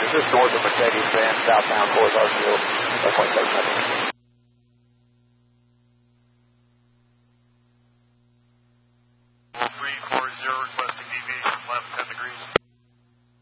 just north of Mercedes Benz, southbound towards Hartsfield, 1.7. Request